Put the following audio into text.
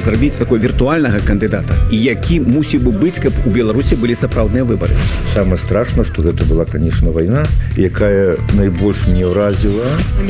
зрабіць такой віртуальнага кандыдата і які мусіў бы быць, каб у Беларусі былі сапраўдныя выбары? Самое страшное, что это была, конечно, война, якая найбольш не ўразіла.